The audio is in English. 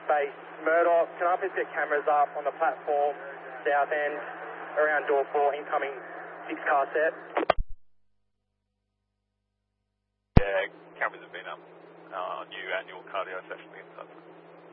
Base Murdoch. Can I please get cameras up on the platform, south end, around door 4, incoming 6-car set? Yeah, cameras have been up. New annual cardio session inside.